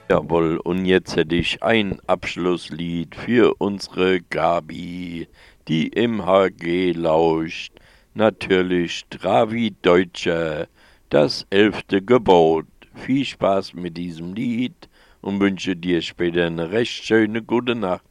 Jawohl, und jetzt hätte ich ein Abschlusslied für unsere Gabi, die im HG lauscht. Natürlich Dravi Deutscher, das 11. Gebot. Viel Spaß mit diesem Lied und wünsche dir später eine recht schöne gute Nacht.